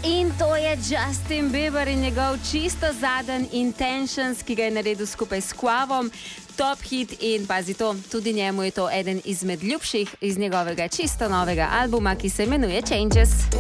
In to je Justin Bieber in njegov čisto zadnji Intentions, ki ga je naredil skupaj s Quavom. Top hit in pazi to, tudi njemu je to eden izmed ljubših iz njegovega čisto novega albuma, ki se imenuje Changes.